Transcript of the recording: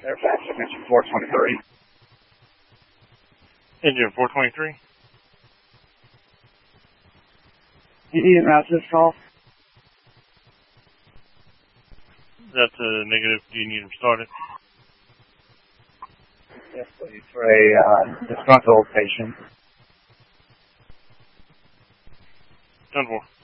Fairfax, extension 423. Engine 423. You need to route this call? That's a negative. Do you need them started? Yes, please, for a disgruntled patient. 10-4.